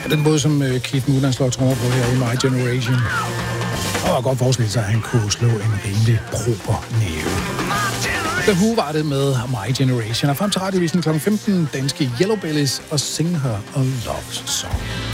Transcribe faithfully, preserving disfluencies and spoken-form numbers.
Den måde, som Keith Moon slår trommer på her i My Generation. Og godt forestille sig, at han kunne slå en rimelig proper næve. The Who var det med My Generation. Og frem til radiovisen klokken femten, danske Yellow Bellies og Sing Her a Love Song.